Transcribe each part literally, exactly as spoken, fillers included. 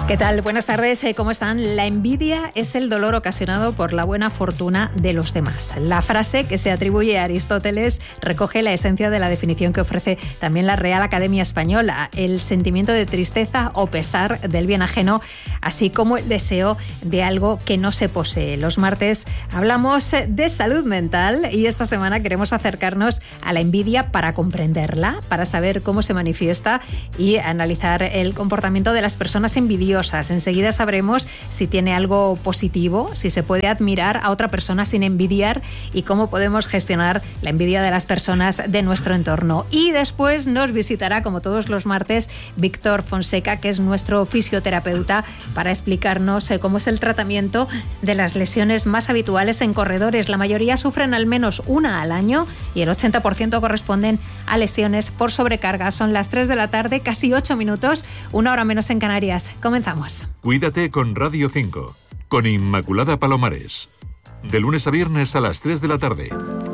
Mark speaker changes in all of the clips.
Speaker 1: ¿Qué tal? Buenas tardes, ¿cómo están? La envidia es el dolor ocasionado por la buena fortuna de los demás. La frase que se atribuye a Aristóteles recoge la esencia de la definición que ofrece también la Real Academia Española: el sentimiento de tristeza o pesar del bien ajeno, así como el deseo de algo que no se posee. Los martes hablamos de salud mental y esta semana queremos acercarnos a la envidia para comprenderla, para saber cómo se manifiesta y analizar el comportamiento de las personas envidiosas. Enseguida sabremos si tiene algo positivo, si se puede admirar a otra persona sin envidiar y cómo podemos gestionar la envidia de las personas de nuestro entorno. Y después nos visitará, como todos los martes, Víctor Fonseca, que es nuestro fisioterapeuta, para explicarnos cómo es el tratamiento de las lesiones más habituales en corredores. La mayoría sufren al menos una al año y el ochenta por ciento corresponden a lesiones por sobrecarga. Son las tres de la tarde, casi ocho minutos, una hora menos en Canarias. Comenzamos.
Speaker 2: Cuídate con Radio cinco, con Inmaculada Palomares. De lunes a viernes a las tres de la tarde.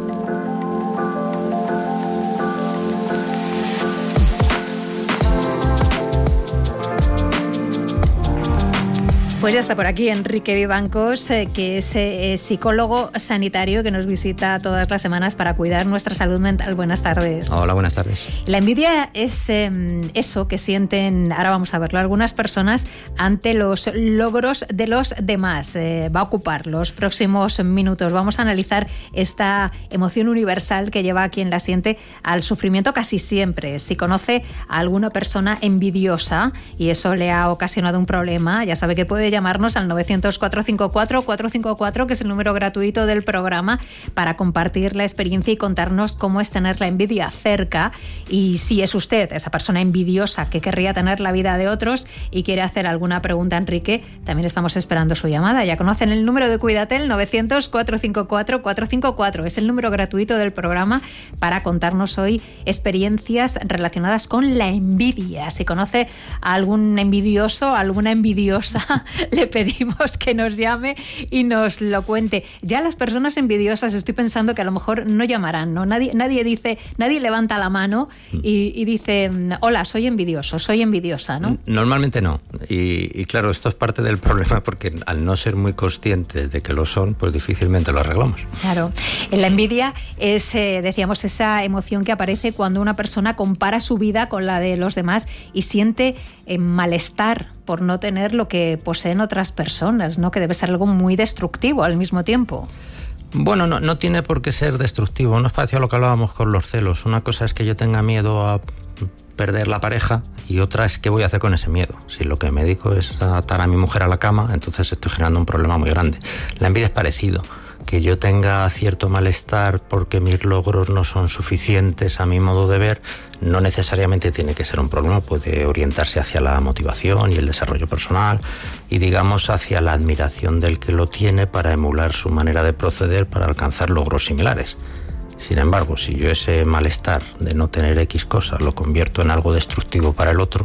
Speaker 1: Pues ya está por aquí Enrique Vivancos, eh, que es eh, psicólogo sanitario que nos visita todas las semanas para cuidar nuestra salud mental. Buenas tardes.
Speaker 3: Hola, buenas tardes.
Speaker 1: La envidia es eh, eso que sienten, ahora vamos a verlo, algunas personas ante los logros de los demás. Eh, va a ocupar los próximos minutos. Vamos a analizar esta emoción universal que lleva a quien la siente al sufrimiento casi siempre. Si conoce a alguna persona envidiosa y eso le ha ocasionado un problema, ya sabe que puede llamarnos al novecientos, cuatrocientos cincuenta y cuatro, cuatrocientos cincuenta y cuatro, que es el número gratuito del programa, para compartir la experiencia y contarnos cómo es tener la envidia cerca, y si es usted esa persona envidiosa que querría tener la vida de otros y quiere hacer alguna pregunta a Enrique, también estamos esperando su llamada. Ya conocen el número de Cuídatel, novecientos, cuatrocientos cincuenta y cuatro, cuatrocientos cincuenta y cuatro. Es el número gratuito del programa para contarnos hoy experiencias relacionadas con la envidia. Si conoce a algún envidioso, alguna envidiosa, le pedimos que nos llame y nos lo cuente. Ya las personas envidiosas, estoy pensando que a lo mejor no llamarán, ¿no? Nadie, nadie dice, nadie levanta la mano y, y dice, hola, soy envidioso, soy envidiosa, ¿no?
Speaker 3: Normalmente no. Y, y claro, esto es parte del problema, porque al no ser muy conscientes de que lo son, pues difícilmente lo arreglamos.
Speaker 1: Claro. La envidia es, eh, decíamos, esa emoción que aparece cuando una persona compara su vida con la de los demás y siente eh, malestar por no tener lo que poseen otras personas, ¿no? Que debe ser algo muy destructivo al mismo tiempo.
Speaker 3: Bueno, no, no tiene por qué ser destructivo. No es parecido a lo que hablábamos con los celos. Una cosa es que yo tenga miedo a perder la pareja y otra es qué voy a hacer con ese miedo. Si lo que me dedico es a atar a mi mujer a la cama, entonces estoy generando un problema muy grande. La envidia es parecido. Que yo tenga cierto malestar porque mis logros no son suficientes a mi modo de ver, no necesariamente tiene que ser un problema, puede orientarse hacia la motivación y el desarrollo personal y, digamos, hacia la admiración del que lo tiene para emular su manera de proceder para alcanzar logros similares. Sin embargo, si yo ese malestar de no tener X cosa lo convierto en algo destructivo para el otro,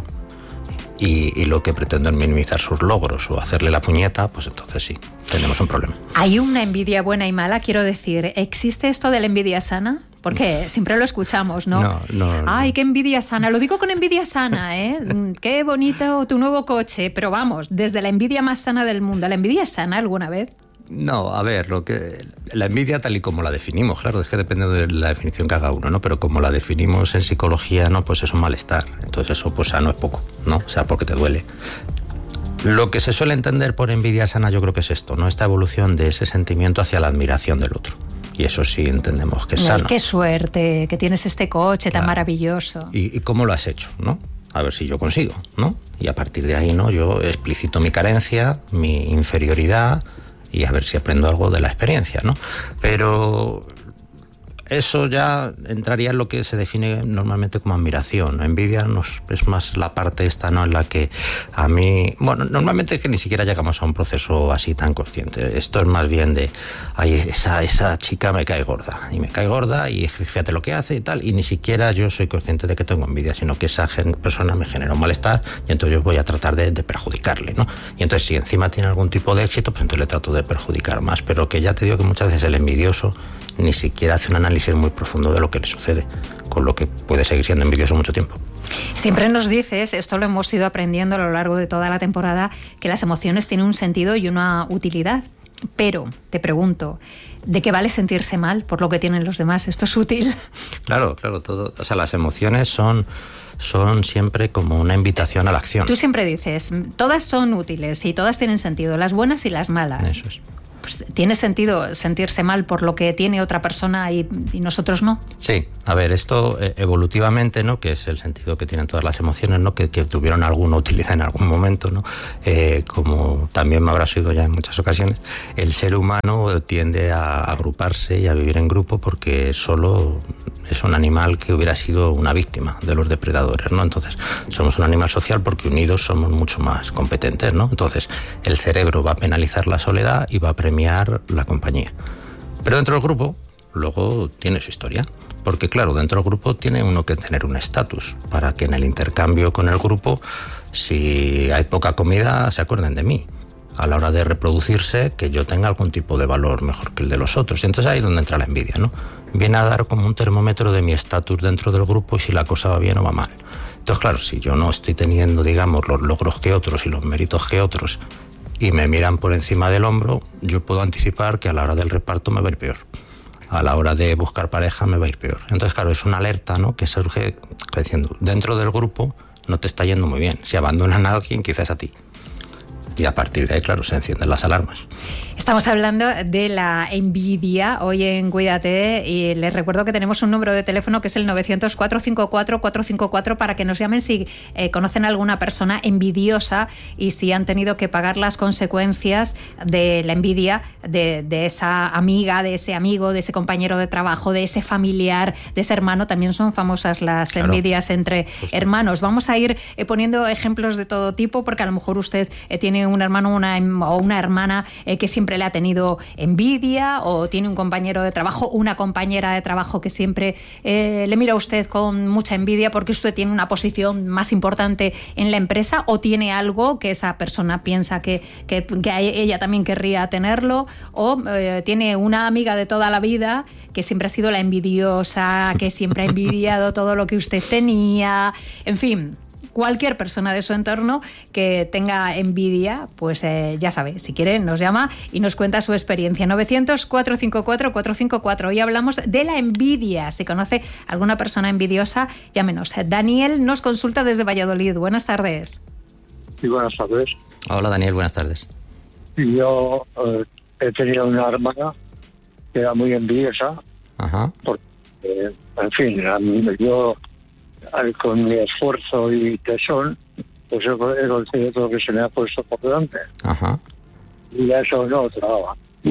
Speaker 3: Y, y lo que pretendo es minimizar sus logros o hacerle la puñeta, pues entonces sí, tenemos un problema.
Speaker 1: ¿Hay una envidia buena y mala? Quiero decir, ¿existe esto de la envidia sana? Porque siempre lo escuchamos, ¿no?
Speaker 3: No, no, no.
Speaker 1: Ay, qué envidia sana. Lo digo con envidia sana, ¿eh? Qué bonito tu nuevo coche. Pero vamos, desde la envidia más sana del mundo, ¿la envidia es sana alguna vez?
Speaker 3: No, a ver, lo que la envidia tal y como la definimos, claro, es que depende de la definición que haga uno, ¿no? Pero como la definimos en psicología, ¿no? Pues es un malestar. Entonces eso, pues sano es poco, ¿no? O sea, porque te duele. Lo que se suele entender por envidia sana yo creo que es esto, ¿no? Esta evolución de ese sentimiento hacia la admiración del otro. Y eso sí entendemos que es
Speaker 1: Ay,
Speaker 3: sano.
Speaker 1: Qué suerte que tienes este coche tan
Speaker 3: claro.
Speaker 1: maravilloso.
Speaker 3: ¿Y, ¿Y cómo lo has hecho, no? A ver si yo consigo, ¿no? Y a partir de ahí, ¿no? Yo explicito mi carencia, mi inferioridad y a ver si aprendo algo de la experiencia, ¿no? Pero eso ya entraría en lo que se define normalmente como admiración. Envidia nos, es más la parte esta, ¿no? En la que a mí... Bueno, normalmente es que ni siquiera llegamos a un proceso así tan consciente. Esto es más bien de... Ay, esa, esa chica me cae gorda. Y me cae gorda y fíjate lo que hace y tal. Y ni siquiera yo soy consciente de que tengo envidia, sino que esa persona me genera un malestar y entonces yo voy a tratar de, de perjudicarle, ¿no? Y entonces si encima tiene algún tipo de éxito, pues entonces le trato de perjudicar más. Pero que ya te digo que muchas veces el envidioso ni siquiera hace un análisis muy profundo de lo que le sucede. con lo que puede seguir siendo envidioso mucho tiempo.
Speaker 1: Siempre nos dices, esto lo hemos ido aprendiendo a lo largo de toda la temporada, que las emociones tienen un sentido y una utilidad. Pero, te pregunto, ¿de qué vale sentirse mal por lo que tienen los demás? ¿Esto es útil?
Speaker 3: Claro, claro, todo. O sea, las emociones son, son siempre como una invitación a la acción.
Speaker 1: Tú siempre dices, todas son útiles y todas tienen sentido, las buenas y las malas.
Speaker 3: Eso es.
Speaker 1: Pues, ¿tiene sentido sentirse mal por lo que tiene otra persona y, y nosotros no?
Speaker 3: Sí, a ver, esto eh, evolutivamente, ¿no? Que es el sentido que tienen todas las emociones, ¿no? Que, que tuvieron alguna utilidad en algún momento, ¿no? Eh, como también me habrá sido ya en muchas ocasiones, el ser humano tiende a agruparse y a vivir en grupo porque solo es un animal que hubiera sido una víctima de los depredadores, ¿no? Entonces, somos un animal social porque unidos somos mucho más competentes, ¿no? Entonces, el cerebro va a penalizar la soledad y va a premiar la compañía. Pero dentro del grupo, luego tiene su historia. Porque claro, dentro del grupo tiene uno que tener un estatus para que en el intercambio con el grupo, si hay poca comida, se acuerden de mí. A la hora de reproducirse, que yo tenga algún tipo de valor mejor que el de los otros. Y entonces ahí es donde entra la envidia, ¿no? Viene a dar como un termómetro de mi estatus dentro del grupo y si la cosa va bien o va mal. Entonces, claro, si yo no estoy teniendo, digamos, los logros que otros y los méritos que otros y me miran por encima del hombro, yo puedo anticipar que a la hora del reparto me va a ir peor. A la hora de buscar pareja me va a ir peor. Entonces, claro, es una alerta, ¿no? Que surge diciendo, dentro del grupo no te está yendo muy bien. Si abandonan a alguien, quizás a ti. Y a partir de ahí, claro, se encienden las alarmas.
Speaker 1: Estamos hablando de la envidia hoy en Cuídate y les recuerdo que tenemos un número de teléfono que es el novecientos, cuatrocientos cincuenta y cuatro, cuatrocientos cincuenta y cuatro para que nos llamen si eh, conocen a alguna persona envidiosa y si han tenido que pagar las consecuencias de la envidia de, de esa amiga, de ese amigo, de ese compañero de trabajo, de ese familiar, de ese hermano. También son famosas las claro. envidias entre Justo. hermanos. Vamos a ir eh, poniendo ejemplos de todo tipo porque a lo mejor usted eh, tiene un hermano una, o una hermana eh, que siempre le ha tenido envidia o tiene un compañero de trabajo, una compañera de trabajo que siempre eh, le mira a usted con mucha envidia porque usted tiene una posición más importante en la empresa o tiene algo que esa persona piensa que, que, que ella también querría tenerlo o eh, tiene una amiga de toda la vida que siempre ha sido la envidiosa, que siempre ha envidiado todo lo que usted tenía, en fin. Cualquier persona de su entorno que tenga envidia, pues eh, ya sabe, si quiere nos llama y nos cuenta su experiencia. novecientos, cuatrocientos cincuenta y cuatro, cuatrocientos cincuenta y cuatro. Hoy hablamos de la envidia. Si conoce alguna persona envidiosa, llámenos. Daniel nos consulta desde Valladolid. Buenas tardes.
Speaker 4: Sí, buenas tardes.
Speaker 3: Hola Daniel, buenas tardes.
Speaker 4: Yo eh, he tenido una hermana que era muy envidiosa.
Speaker 3: Ajá.
Speaker 4: Porque, eh, en fin, a mí, yo... con mi esfuerzo y tesón, pues yo he conseguido lo que se me ha puesto por delante.
Speaker 3: Ajá.
Speaker 4: Y a eso no trababa.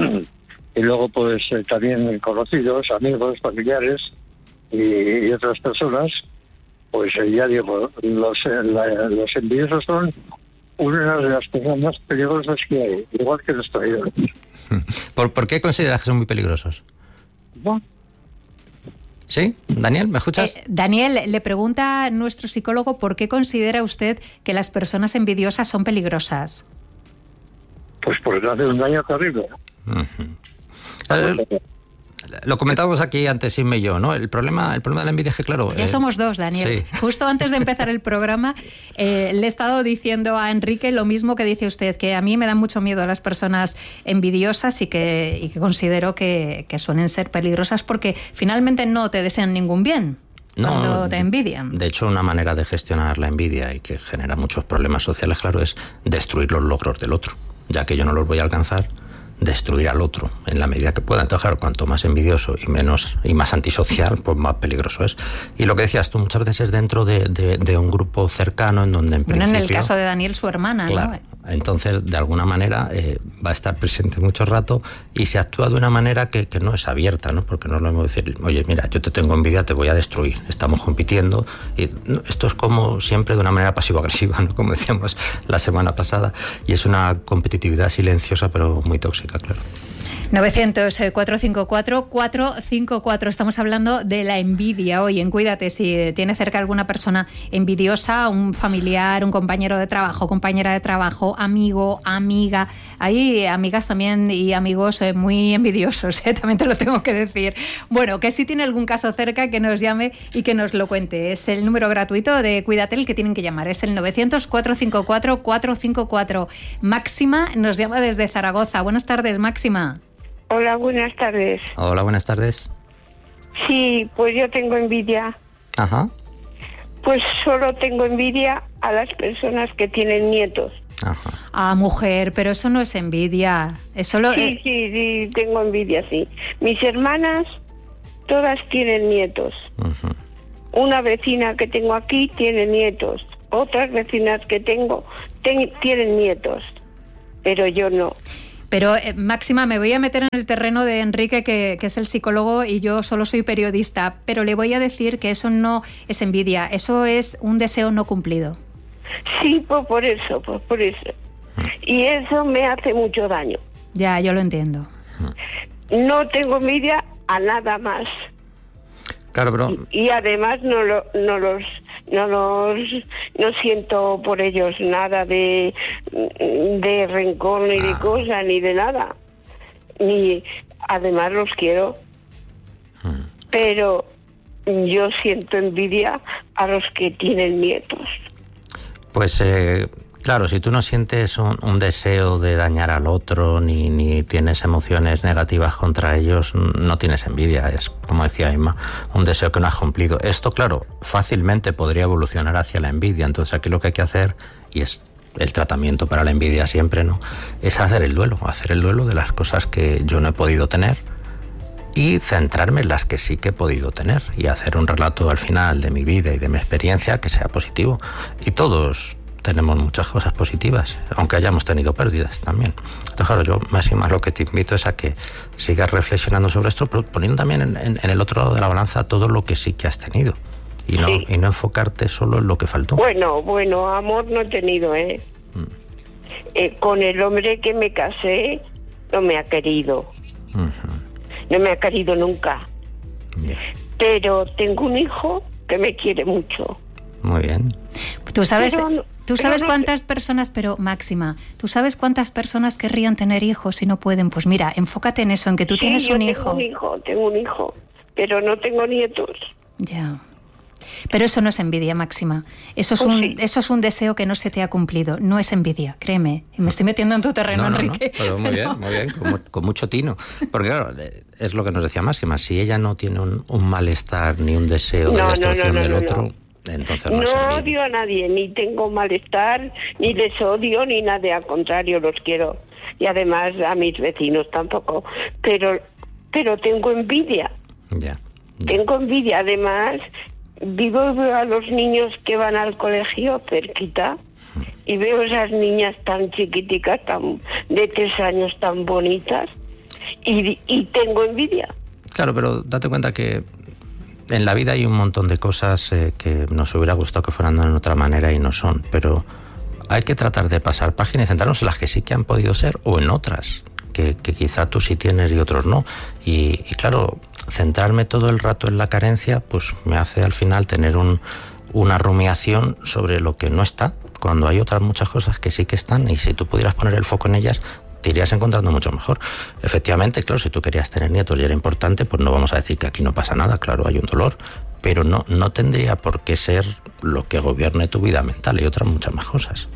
Speaker 4: Y luego, pues eh, también conocidos, amigos, familiares y, y otras personas, pues eh, ya digo, los, eh, la, los envidiosos son una de las cosas más peligrosas que hay, igual que los traidores.
Speaker 3: ¿Por, ¿Por qué consideras que son muy peligrosos?
Speaker 4: Bueno,
Speaker 3: ¿Sí? Daniel, ¿me escuchas?
Speaker 1: Eh, Daniel, le pregunta a nuestro psicólogo por qué considera usted que las personas envidiosas son peligrosas.
Speaker 4: Pues porque hace un daño terrible.
Speaker 3: Uh-huh. Eh, lo comentábamos aquí antes, Inme y yo, ¿no? El problema, el problema de la envidia es que, claro...
Speaker 1: Ya
Speaker 3: eh,
Speaker 1: somos dos, Daniel.
Speaker 3: Sí.
Speaker 1: Justo antes de empezar el programa, eh, le he estado diciendo a Enrique lo mismo que dice usted, que a mí me dan mucho miedo a las personas envidiosas y que, y que considero que, que suelen ser peligrosas porque finalmente no te desean ningún bien.
Speaker 3: No,
Speaker 1: cuando te envidian.
Speaker 3: De hecho, una manera de gestionar la envidia y que genera muchos problemas sociales, claro, es destruir los logros del otro. Ya que yo no los voy a alcanzar, destruir al otro en la medida que pueda. Entonces, claro, cuanto más envidioso y menos y más antisocial, pues más peligroso es. Y lo que decías tú, muchas veces es dentro de, de, de un grupo cercano en donde en
Speaker 1: bueno,
Speaker 3: principio...
Speaker 1: en el caso de Daniel, su hermana,
Speaker 3: claro,
Speaker 1: ¿no?
Speaker 3: Entonces, de alguna manera, eh, va a estar presente mucho rato y se actúa de una manera que, que no es abierta, ¿no? Porque no es lo mismo decir, oye, mira, yo te tengo envidia, te voy a destruir, estamos compitiendo. Y no, esto es como siempre de una manera pasivo-agresiva, ¿no? Como decíamos la semana pasada, y es una competitividad silenciosa pero muy tóxica, claro.
Speaker 1: novecientos, cuatrocientos cincuenta y cuatro, cuatrocientos cincuenta y cuatro. Estamos hablando de la envidia hoy en Cuídate. Si tiene cerca alguna persona envidiosa, un familiar, un compañero de trabajo, compañera de trabajo, amigo, amiga. Hay amigas también y amigos muy envidiosos, ¿eh? También te lo tengo que decir. Bueno, que si tiene algún caso cerca, que nos llame y que nos lo cuente. Es el número gratuito de Cuídate el que tienen que llamar. Es el novecientos, cuatrocientos cincuenta y cuatro, cuatrocientos cincuenta y cuatro. Máxima nos llama desde Zaragoza. Buenas tardes, Máxima.
Speaker 5: Hola, buenas tardes.
Speaker 3: Hola, buenas tardes.
Speaker 5: Sí, pues yo tengo envidia.
Speaker 3: Ajá.
Speaker 5: Pues solo tengo envidia a las personas que tienen nietos.
Speaker 3: Ajá.
Speaker 1: Ah, mujer, pero eso no es envidia. Eso lo,
Speaker 5: Sí,
Speaker 1: eh...
Speaker 5: sí, sí, tengo envidia, sí. Mis hermanas, todas tienen nietos.
Speaker 3: Uh-huh.
Speaker 5: Una vecina que tengo aquí tiene nietos. Otras vecinas que tengo ten, tienen nietos. Pero yo no.
Speaker 1: Pero, eh, Máxima, me voy a meter en el terreno de Enrique, que, que es el psicólogo, y yo solo soy periodista, pero le voy a decir que eso no es envidia, eso es un deseo no cumplido.
Speaker 5: Sí, pues por eso, pues por eso. Y eso me hace mucho daño.
Speaker 1: Ya, yo lo entiendo.
Speaker 5: No tengo envidia a nada más.
Speaker 3: Claro, pero...
Speaker 5: Y, y además no, lo, no los... No los, no siento por ellos nada de, de rencor ni de
Speaker 3: ah.
Speaker 5: cosa ni de nada, ni además los quiero, hmm. pero yo siento envidia a los que tienen nietos.
Speaker 3: Pues eh, claro, si tú no sientes un, un deseo de dañar al otro ni, ni tienes emociones negativas contra ellos, no tienes envidia. Es, como decía Inma, un deseo que no has cumplido. Esto, claro, fácilmente podría evolucionar hacia la envidia. Entonces aquí lo que hay que hacer, y es el tratamiento para la envidia siempre, ¿no?, es hacer el duelo, hacer el duelo de las cosas que yo no he podido tener y centrarme en las que sí que he podido tener y hacer un relato al final de mi vida y de mi experiencia que sea positivo. Y todos tenemos muchas cosas positivas, aunque hayamos tenido pérdidas también. Entonces, claro, yo más y más lo que te invito es a que sigas reflexionando sobre esto, pero poniendo también en, en, en el otro lado de la balanza todo lo que sí que has tenido y no, sí. y no enfocarte solo en lo que faltó.
Speaker 5: Bueno, bueno, amor no he tenido, ¿eh? Mm. eh con el hombre que me casé no me ha querido. Uh-huh. No me ha querido nunca. Yeah. Pero tengo un hijo que me quiere mucho.
Speaker 3: Muy bien.
Speaker 1: Tú sabes,
Speaker 5: pero,
Speaker 1: tú sabes
Speaker 5: no,
Speaker 1: cuántas personas, pero Máxima, ¿tú sabes cuántas personas querrían tener hijos y no pueden? Pues mira, enfócate en eso, en que tú
Speaker 5: sí,
Speaker 1: tienes
Speaker 5: yo
Speaker 1: un
Speaker 5: tengo
Speaker 1: hijo.
Speaker 5: un hijo, tengo un hijo, pero no tengo nietos.
Speaker 1: Ya. Pero eso no es envidia, Máxima. Eso es,
Speaker 5: pues
Speaker 1: un,
Speaker 5: sí.
Speaker 1: eso es un deseo que no se te ha cumplido. No es envidia, créeme. Y me estoy metiendo en tu terreno,
Speaker 3: no, no,
Speaker 1: Enrique.
Speaker 3: No, pero muy pero... bien, muy bien, con, con mucho tino. Porque claro, es lo que nos decía Máxima. Si ella no tiene un, un malestar ni un deseo
Speaker 5: no,
Speaker 3: de destrucción
Speaker 5: no, no, no,
Speaker 3: del
Speaker 5: no,
Speaker 3: otro...
Speaker 5: No.
Speaker 3: Entonces no,
Speaker 5: no odio a nadie, ni tengo malestar, ni les odio, ni nada, al contrario, los quiero. Y además a mis vecinos tampoco. Pero pero tengo envidia.
Speaker 3: Ya, ya.
Speaker 5: Tengo envidia. Además, vivo y veo a los niños que van al colegio cerquita y veo esas niñas tan chiquiticas, tan de tres años, tan bonitas, y, y tengo envidia.
Speaker 3: Claro, pero date cuenta que en la vida hay un montón de cosas eh, que nos hubiera gustado que fueran de otra manera y no son, pero hay que tratar de pasar página y centrarnos en las que sí que han podido ser o en otras, que, que quizá tú sí tienes y otros no. Y, y claro, centrarme todo el rato en la carencia, pues me hace al final tener un, una rumiación sobre lo que no está, cuando hay otras muchas cosas que sí que están y si tú pudieras poner el foco en ellas, te irías encontrando mucho mejor. Efectivamente, claro, si tú querías tener nietos y era importante, pues no vamos a decir que aquí no pasa nada, claro, hay un dolor, pero no, no tendría por qué ser lo que gobierne tu vida mental y otras muchas más cosas.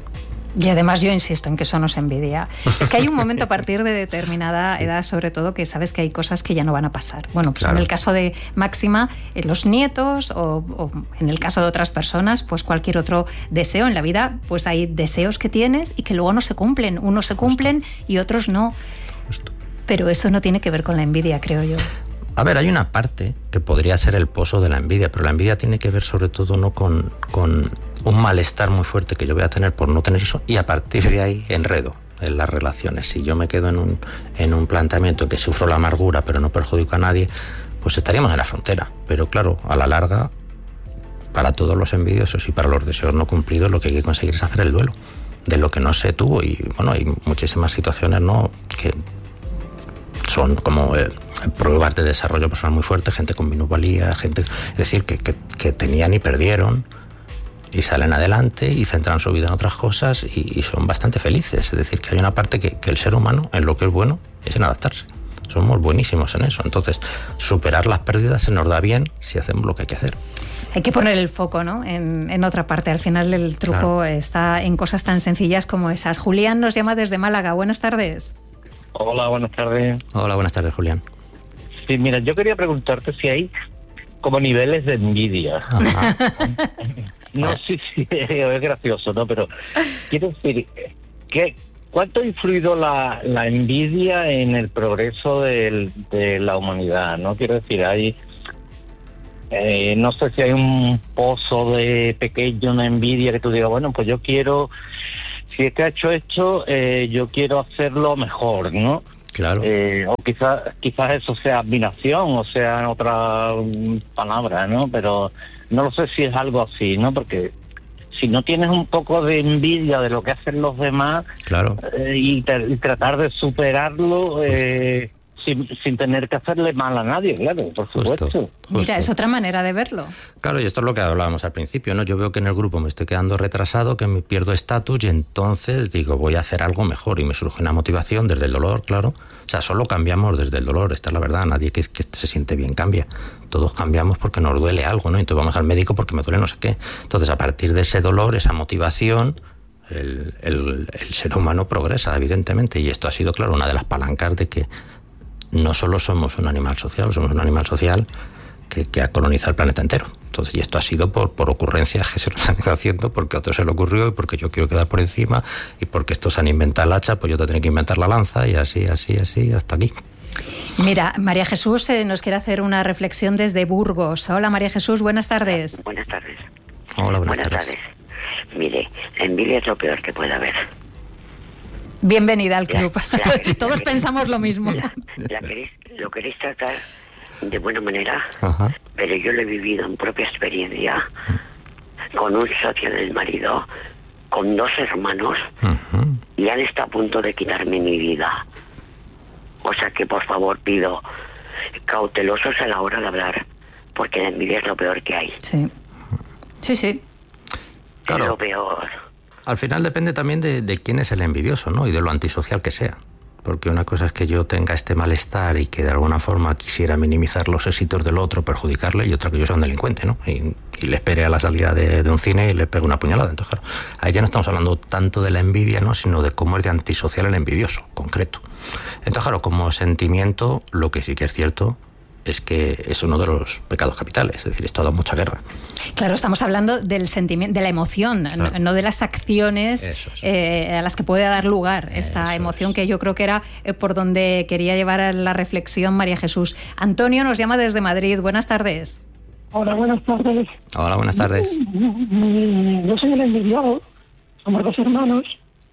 Speaker 1: Y además yo insisto en que eso no es envidia. Es que hay un momento a partir de determinada sí. edad, sobre todo, que sabes que hay cosas que ya no van a pasar. Bueno, pues claro. En el caso de Máxima, eh, los nietos o, o en el caso de otras personas, pues cualquier otro deseo en la vida, pues hay deseos que tienes y que luego no se cumplen. Unos se cumplen Justo. Y otros no. Justo. Pero eso no tiene que ver con la envidia, creo yo.
Speaker 3: A ver, hay una parte que podría ser el pozo de la envidia, pero la envidia tiene que ver sobre todo no con, con un malestar muy fuerte que yo voy a tener por no tener eso y a partir de ahí enredo en las relaciones. Si yo me quedo en un, en un planteamiento que sufro la amargura pero no perjudico a nadie, pues estaríamos en la frontera. Pero claro, a la larga, para todos los envidiosos y para los deseos no cumplidos, lo que hay que conseguir es hacer el duelo de lo que no se tuvo. Y bueno, hay muchísimas situaciones, ¿no?, que son como eh, pruebas de desarrollo personal muy fuerte, gente con minusvalía, gente, es decir, que, que, que tenían y perdieron y salen adelante y centran su vida en otras cosas y, y son bastante felices. Es decir, que hay una parte que, que el ser humano, en lo que es bueno, es en adaptarse. Somos buenísimos en eso. Entonces, superar las pérdidas se nos da bien si hacemos lo que hay que hacer.
Speaker 1: Hay que poner el foco, ¿no?, en, en otra parte. Al final el truco claro. está en cosas tan sencillas como esas. Julián nos llama desde Málaga. Buenas tardes.
Speaker 6: Hola, buenas tardes.
Speaker 3: Hola, buenas tardes, Julián.
Speaker 6: Sí, mira, yo quería preguntarte si hay como niveles de envidia. Ajá. No, sí, sí, es gracioso, ¿no? Pero quiero decir, ¿qué, ¿cuánto ha influido la, la envidia en el progreso del, de la humanidad? No quiero decir, hay... Eh, no sé si hay un pozo de pequeño, una envidia que tú digas, bueno, pues yo quiero, si es que ha hecho esto, eh, yo quiero hacerlo mejor, ¿no?
Speaker 3: Claro.
Speaker 6: Eh, o quizás quizás eso sea admiración, o sea otra um, palabra, ¿no? Pero no lo sé si es algo así, ¿no? Porque si no tienes un poco de envidia de lo que hacen los demás,
Speaker 3: claro,
Speaker 6: eh, y, tra- y tratar de superarlo... Eh, Sin, sin tener que hacerle mal a nadie, claro, por supuesto.
Speaker 3: Justo, justo.
Speaker 1: Mira, es otra manera de verlo.
Speaker 3: Claro, y esto es lo que hablábamos al principio, ¿no? Yo veo que en el grupo me estoy quedando retrasado, que me pierdo estatus y entonces digo, voy a hacer algo mejor y me surge una motivación desde el dolor, claro. O sea, solo cambiamos desde el dolor, esta es la verdad, nadie que, que se siente bien cambia. Todos cambiamos porque nos duele algo, ¿no? Entonces vamos al médico porque me duele no sé qué. Entonces, a partir de ese dolor, esa motivación... El, el, el ser humano progresa, evidentemente, y esto ha sido, claro, una de las palancas de que no solo somos un animal social, somos un animal social que, que ha colonizado el planeta entero. Entonces, y esto ha sido por, por ocurrencias que se nos han ido haciendo, porque a otros se le ocurrió y porque yo quiero quedar por encima y porque estos han inventado el hacha, pues yo te tengo que inventar la lanza y así, así, así, hasta aquí.
Speaker 1: Mira, María Jesús eh, nos quiere hacer una reflexión desde Burgos. Hola, María Jesús, buenas tardes.
Speaker 7: Buenas tardes.
Speaker 3: Hola, buenas,
Speaker 7: buenas tardes. tardes. Mire, la envidia es lo peor que puede haber.
Speaker 1: Bienvenida al club.
Speaker 7: La, la, la,
Speaker 1: Todos la, pensamos lo mismo.
Speaker 7: La, la queréis, lo queréis tratar de buena manera,
Speaker 3: ajá,
Speaker 7: pero yo lo he vivido en propia experiencia con un socio del marido, con dos hermanos,
Speaker 3: ajá,
Speaker 7: y han estado a punto de quitarme mi vida. O sea que, por favor, pido cautelosos a la hora de hablar, porque la envidia es lo peor que hay.
Speaker 1: Sí, sí, sí.
Speaker 3: Claro.
Speaker 7: Es lo peor.
Speaker 3: Al final depende también de, de quién es el envidioso, ¿no? Y de lo antisocial que sea. Porque una cosa es que yo tenga este malestar y que de alguna forma quisiera minimizar los éxitos del otro, perjudicarle, y otra que yo sea un delincuente, ¿no? Y, y le espere a la salida de, de un cine y le pegue una puñalada. Entonces, claro, ahí ya no estamos hablando tanto de la envidia, ¿no? Sino de cómo es de antisocial el envidioso, concreto. Entonces, claro, como sentimiento, lo que sí que es cierto es que es uno de los pecados capitales, es decir, esto ha dado mucha guerra.
Speaker 1: Claro, estamos hablando del sentimiento, de la emoción, claro, no, no de las acciones es. eh, a las que puede dar lugar esta eso emoción es. Que yo creo que era eh, por donde quería llevar la reflexión María Jesús. Antonio nos llama desde Madrid. Buenas tardes.
Speaker 8: Hola, buenas tardes.
Speaker 3: Hola, buenas tardes.
Speaker 8: Yo soy el envidiado, somos dos hermanos,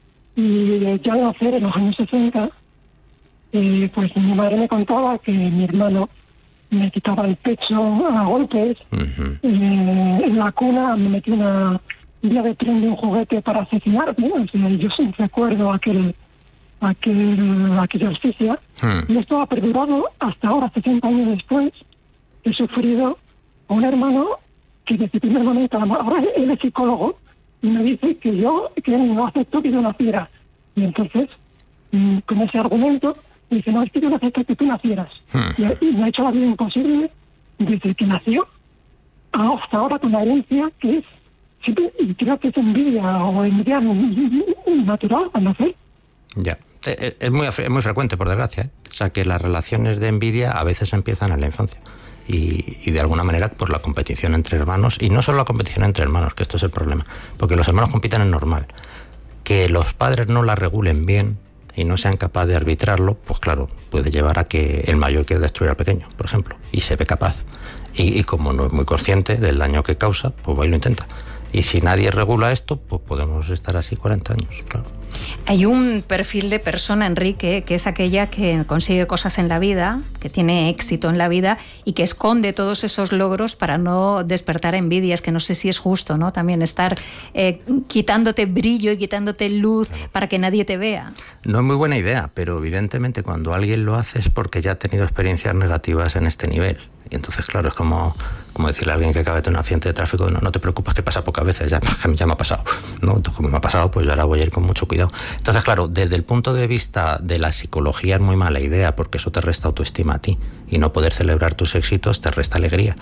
Speaker 8: y ya al nacer en los años sesenta, eh, pues mi madre me contaba que mi hermano me quitaba el pecho a golpes, uh-huh. eh, en la cuna me metí una vía de tren de un juguete para asesinarme, o sea, yo sí recuerdo aquel, aquel, aquella asfixia, uh-huh. y esto ha perdurado hasta ahora, sesenta años después. He sufrido a un hermano que desde el primer momento, ahora él es psicólogo, y me dice que yo, que él no aceptó que yo naciera, y entonces, con ese argumento, y dice, no, es que yo no acepto que tú nacieras. Hmm. Y, y me ha hecho la vida imposible desde que nació hasta ahora con la herencia que es, siempre, y creo que es envidia o envidia natural al nacer.
Speaker 3: Ya, es muy, es muy frecuente, por desgracia, ¿eh? O sea, que las relaciones de envidia a veces empiezan en la infancia. Y, y de alguna manera por la competición entre hermanos, y no solo la competición entre hermanos, que esto es el problema, porque los hermanos compiten es normal. Que los padres no la regulen bien y no sean capaces de arbitrarlo, pues claro, puede llevar a que el mayor quiera destruir al pequeño, por ejemplo, y se ve capaz. Y, y como no es muy consciente del daño que causa, pues va y lo intenta. Y si nadie regula esto, pues podemos estar así cuarenta años, claro.
Speaker 1: Hay un perfil de persona, Enrique, que es aquella que consigue cosas en la vida, que tiene éxito en la vida y que esconde todos esos logros para no despertar envidias, que no sé si es justo, ¿no? También estar eh, quitándote brillo y quitándote luz para que nadie te vea.
Speaker 3: No es muy buena idea, pero evidentemente cuando alguien lo hace es porque ya ha tenido experiencias negativas en este nivel. Y entonces, claro, es como, como decirle a alguien que acaba de tener un accidente de tráfico, no, no te preocupes, que pasa pocas veces, ya, ya me ha pasado, ¿no? Entonces, como me ha pasado, pues yo ahora voy a ir con mucho cuidado. Entonces, claro, desde el punto de vista de la psicología es muy mala idea, porque eso te resta autoestima a ti, y no poder celebrar tus éxitos te resta alegría.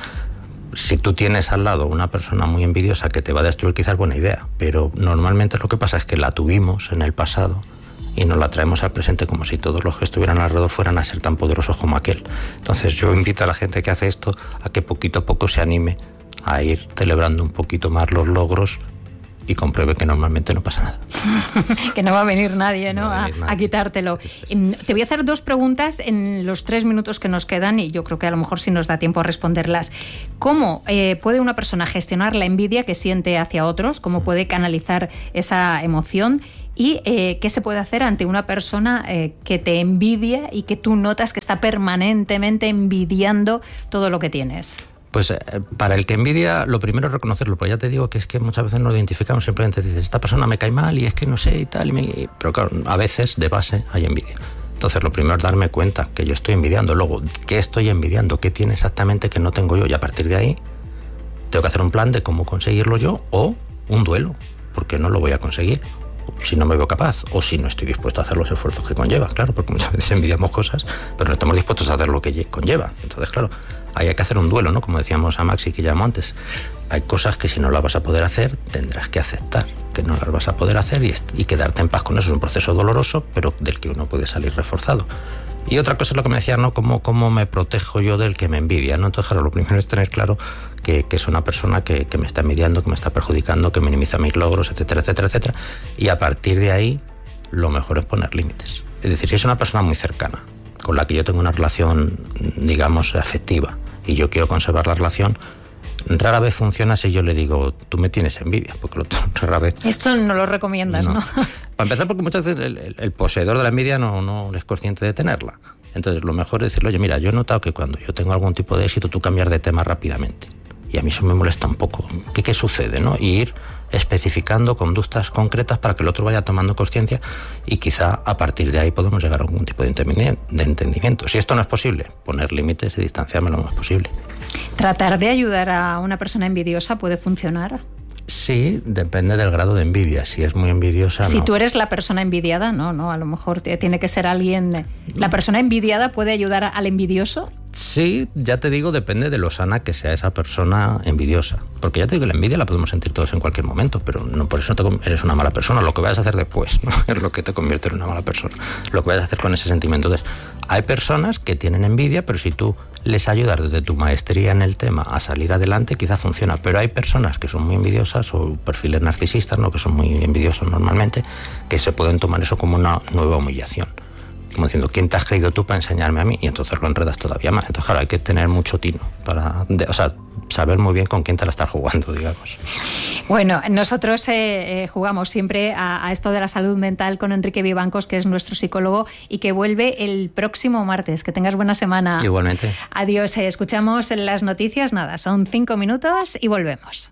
Speaker 3: Si tú tienes al lado una persona muy envidiosa que te va a destruir, quizás es buena idea, pero normalmente lo que pasa es que la tuvimos en el pasado y nos la traemos al presente como si todos los que estuvieran alrededor fueran a ser tan poderosos como aquel. Entonces yo invito a la gente que hace esto a que poquito a poco se anime a ir celebrando un poquito más los logros y compruebe que normalmente no pasa nada.
Speaker 1: Que no va a venir nadie, ¿no? No a, nadie. a quitártelo.
Speaker 3: Sí.
Speaker 1: Te voy a hacer dos preguntas en los tres minutos que nos quedan y yo creo que a lo mejor sí nos da tiempo a responderlas. ¿Cómo eh, puede una persona gestionar la envidia que siente hacia otros? ¿Cómo puede canalizar esa emoción? ¿Y eh, qué se puede hacer ante una persona eh, que te envidia y que tú notas que está permanentemente envidiando todo lo que tienes?
Speaker 3: Pues eh, para el que envidia, lo primero es reconocerlo, porque ya te digo que es que muchas veces no lo identificamos, simplemente dices, esta persona me cae mal y es que no sé y tal, y me... pero claro, a veces de base hay envidia. Entonces lo primero es darme cuenta que yo estoy envidiando, luego, ¿qué estoy envidiando? ¿Qué tiene exactamente que no tengo yo? Y a partir de ahí, tengo que hacer un plan de cómo conseguirlo yo o un duelo, porque no lo voy a conseguir si no me veo capaz o si no estoy dispuesto a hacer los esfuerzos que conlleva, claro, porque muchas veces envidiamos cosas, pero no estamos dispuestos a hacer lo que conlleva. Entonces, claro, ahí hay que hacer un duelo, ¿no? Como decíamos a Maxi, que llamó antes, hay cosas que si no las vas a poder hacer, tendrás que aceptar que no las vas a poder hacer y, y quedarte en paz con eso. Es un proceso doloroso, pero del que uno puede salir reforzado. Y otra cosa es lo que me decía, ¿no? ¿Cómo, cómo me protejo yo del que me envidia, ¿no? Entonces, claro, lo primero es tener claro que, que es una persona que, que me está envidiando, que me está perjudicando, que minimiza mis logros, etcétera, etcétera, etcétera. Y a partir de ahí, lo mejor es poner límites. Es decir, si es una persona muy cercana, con la que yo tengo una relación, digamos, afectiva, y yo quiero conservar la relación, rara vez funciona si yo le digo, tú me tienes envidia, porque lo, rara vez...
Speaker 1: Esto no lo recomiendas, ¿no? ¿no?
Speaker 3: Para empezar, porque muchas veces el, el, el poseedor de la envidia no, no es consciente de tenerla. Entonces, lo mejor es decirle, oye, mira, yo he notado que cuando yo tengo algún tipo de éxito, tú cambias de tema rápidamente. Y a mí eso me molesta un poco. ¿Qué, qué sucede, no? Y ir especificando conductas concretas para que el otro vaya tomando conciencia y quizá a partir de ahí podemos llegar a algún tipo de entendimiento. Si esto no es posible, poner límites y distanciarme lo más posible.
Speaker 1: ¿Tratar de ayudar a una persona envidiosa puede funcionar?
Speaker 3: Sí, depende del grado de envidia. Si es muy envidiosa,
Speaker 1: Si
Speaker 3: no.
Speaker 1: tú eres la persona envidiada, no, no, a lo mejor tiene que ser alguien... ¿La persona envidiada puede ayudar al envidioso?
Speaker 3: Sí, ya te digo, depende de lo sana que sea esa persona envidiosa. Porque ya te digo que la envidia la podemos sentir todos en cualquier momento, pero no por eso te, eres una mala persona. Lo que vayas a hacer después, ¿no? Es lo que te convierte en una mala persona. Lo que vayas a hacer con ese sentimiento. Entonces, hay personas que tienen envidia, pero si tú les ayudas desde tu maestría en el tema a salir adelante, quizás funciona. Pero hay personas que son muy envidiosas o perfiles narcisistas, ¿no? Que son muy envidiosos normalmente, que se pueden tomar eso como una nueva humillación. Como diciendo, ¿quién te has creído tú para enseñarme a mí? Y entonces lo enredas todavía más. Entonces, claro, hay que tener mucho tino para, de, o sea, saber muy bien con quién te la estás jugando, digamos.
Speaker 1: Bueno, nosotros eh, eh, jugamos siempre a, a esto de la salud mental con Enrique Vivancos, que es nuestro psicólogo y que vuelve el próximo martes. Que tengas buena semana.
Speaker 3: Igualmente.
Speaker 1: Adiós. Eh, escuchamos las noticias. Nada, son cinco minutos y volvemos.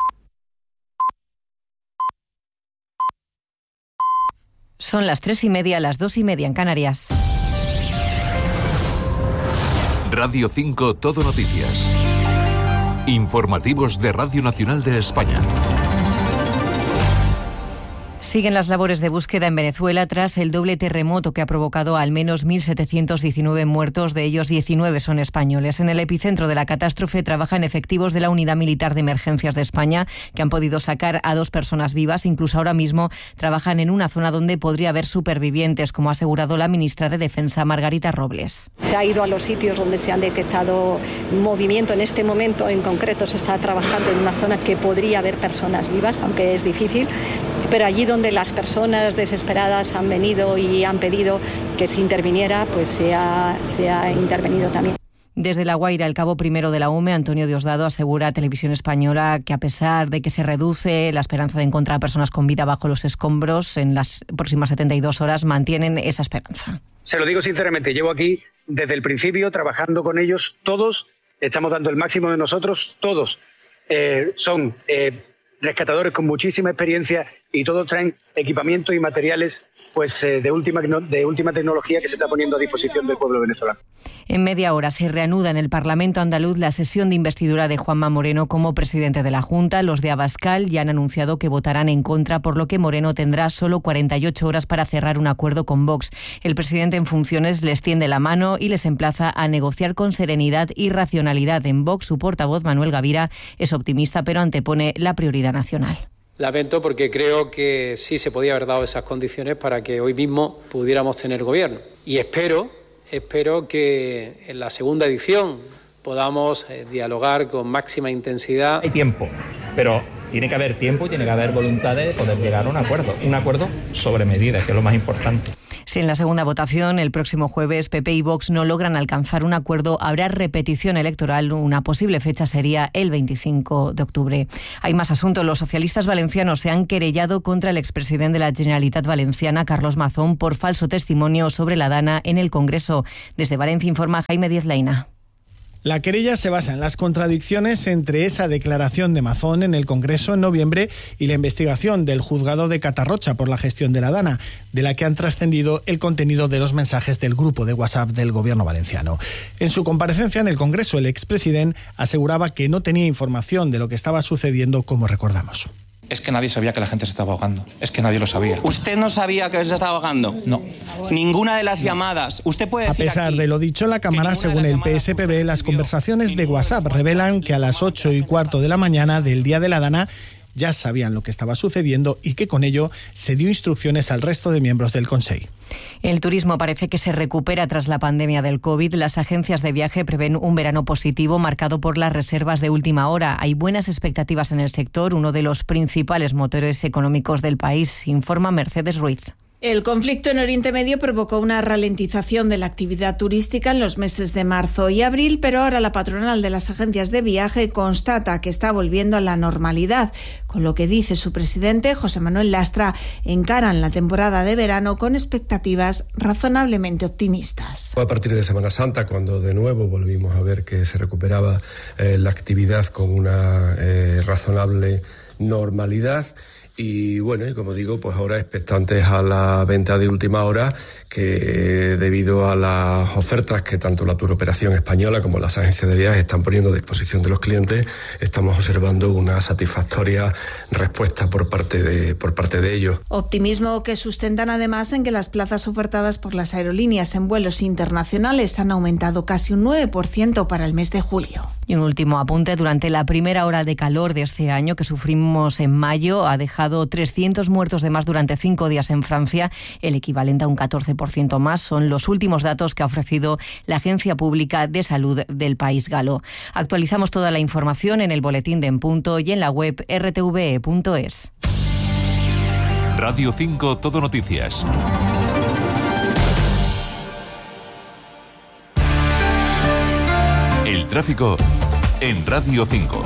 Speaker 9: Son las tres y media, las dos y media en Canarias.
Speaker 2: Radio cinco Todo Noticias. Informativos de Radio Nacional de España.
Speaker 9: Siguen las labores de búsqueda en Venezuela tras el doble terremoto que ha provocado al menos mil setecientos diecinueve muertos, de ellos diecinueve son españoles. En el epicentro de la catástrofe trabajan efectivos de la Unidad Militar de Emergencias de España, que han podido sacar a dos personas vivas. Incluso ahora mismo trabajan en una zona donde podría haber supervivientes, como ha asegurado la ministra de Defensa, Margarita Robles.
Speaker 10: Se ha ido a los sitios donde se han detectado movimiento. En este momento en concreto se está trabajando en una zona que podría haber personas vivas, aunque es difícil, pero allí donde las personas desesperadas han venido y han pedido que se interviniera, pues se ha, se ha intervenido también.
Speaker 9: Desde La Guaira, el cabo primero de la U M E, Antonio Diosdado, asegura a Televisión Española que a pesar de que se reduce la esperanza de encontrar a personas con vida bajo los escombros en las próximas setenta y dos horas, mantienen esa esperanza.
Speaker 11: Se lo digo sinceramente, llevo aquí desde el principio trabajando con ellos, todos estamos dando el máximo de nosotros, todos eh, son eh, rescatadores con muchísima experiencia y todos traen equipamiento y materiales pues eh, de última de última tecnología que se está poniendo a disposición del pueblo venezolano.
Speaker 9: En media hora se reanuda en el Parlamento andaluz la sesión de investidura de Juanma Moreno como presidente de la Junta. Los de Abascal ya han anunciado que votarán en contra, por lo que Moreno tendrá solo cuarenta y ocho horas para cerrar un acuerdo con Vox. El presidente en funciones les tiende la mano y les emplaza a negociar con serenidad y racionalidad. En Vox, su portavoz, Manuel Gavira, es optimista, pero antepone la prioridad nacional.
Speaker 12: Lamento porque creo que sí se podía haber dado esas condiciones para que hoy mismo pudiéramos tener gobierno. Y espero, espero que en la segunda edición podamos eh, dialogar con máxima intensidad.
Speaker 13: Hay tiempo, pero tiene que haber tiempo y tiene que haber voluntad de poder llegar a un acuerdo. Un acuerdo sobre medidas, que es lo más importante.
Speaker 9: Si en la segunda votación el próximo jueves P P y Vox no logran alcanzar un acuerdo, habrá repetición electoral. Una posible fecha sería el veinticinco de octubre. Hay más asuntos. Los socialistas valencianos se han querellado contra el expresidente de la Generalitat Valenciana, Carlos Mazón, por falso testimonio sobre la Dana en el Congreso. Desde Valencia informa Jaime Díez Laina.
Speaker 14: La querella se basa en las contradicciones entre esa declaración de Mazón en el Congreso en noviembre y la investigación del juzgado de Catarrocha por la gestión de la Dana, de la que han trascendido el contenido de los mensajes del grupo de WhatsApp del gobierno valenciano. En su comparecencia en el Congreso, el expresidente aseguraba que no tenía información de lo que estaba sucediendo, como recordamos.
Speaker 15: Es que nadie sabía que la gente se estaba ahogando. Es que nadie lo sabía.
Speaker 16: ¿Usted no sabía que se estaba ahogando?
Speaker 15: No.
Speaker 16: Ninguna de las llamadas. Usted puede decir
Speaker 14: A pesar
Speaker 16: aquí
Speaker 14: de lo dicho en la Cámara, según el P S P B, las conversaciones de WhatsApp revelan que a las ocho y cuarto de la mañana del día de la Dana ya sabían lo que estaba sucediendo y que con ello se dio instrucciones al resto de miembros del Consejo.
Speaker 9: El turismo parece que se recupera tras la pandemia del COVID. Las agencias de viaje prevén un verano positivo marcado por las reservas de última hora. Hay buenas expectativas en el sector, uno de los principales motores económicos del país, informa Mercedes Ruiz.
Speaker 17: El conflicto en Oriente Medio provocó una ralentización de la actividad turística en los meses de marzo y abril, pero ahora la patronal de las agencias de viaje constata que está volviendo a la normalidad, con lo que dice su presidente, José Manuel Lastra, encaran la temporada de verano con expectativas razonablemente optimistas.
Speaker 18: Fue a partir de Semana Santa cuando de nuevo volvimos a ver que se recuperaba eh, la actividad con una eh, razonable normalidad. Y bueno, y como digo, pues ahora expectantes a la venta de última hora, que debido a las ofertas que tanto la Turoperación Española como las agencias de viajes están poniendo a disposición de los clientes, estamos observando una satisfactoria respuesta por parte de, por parte de ellos.
Speaker 17: Optimismo que sustentan además en que las plazas ofertadas por las aerolíneas en vuelos internacionales han aumentado casi un nueve por ciento para el mes de julio.
Speaker 9: Y un último apunte, durante la primera ola de calor de este año que sufrimos en mayo, ha dejado trescientos muertos de más durante cinco días en Francia, el equivalente a un catorce por ciento más. Son los últimos datos que ha ofrecido la Agencia Pública de Salud del país galo. Actualizamos toda la información en el boletín de En Punto y en la web r t v e punto es.
Speaker 2: Radio cinco Todo Noticias. El tráfico en Radio cinco.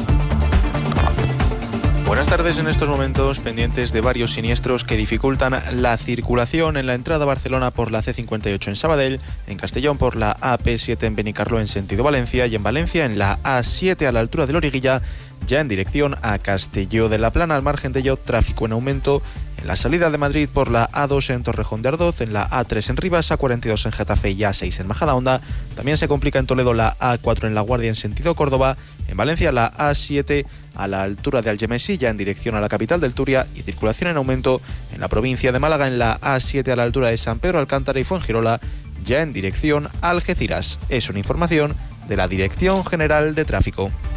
Speaker 19: Buenas tardes. En estos momentos pendientes de varios siniestros que dificultan la circulación en la entrada a Barcelona por la C cincuenta y ocho en Sabadell, en Castellón por la A P siete en Benicarló en sentido Valencia y en Valencia en la A siete a la altura de Loriguilla, ya en dirección a Castelló de la Plana. Al margen de ello, tráfico en aumento en la salida de Madrid por la A dos en Torrejón de Ardoz, en la A tres en Rivas, A cuarenta y dos en Getafe y A seis en Majadahonda. También se complica en Toledo la A cuatro en La Guardia en sentido Córdoba, en Valencia la A siete a la altura de Algemesí, ya en dirección a la capital del Turia, y circulación en aumento en la provincia de Málaga en la A siete a la altura de San Pedro Alcántara y Fuengirola, ya en dirección a Algeciras. Es una información de la Dirección General de Tráfico.